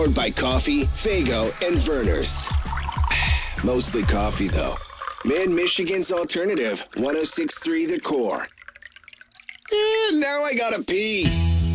Powered by coffee, Fago, and Verner's. Mostly coffee, though. Mid-Michigan's alternative, 106.3 The Core. Now I gotta pee.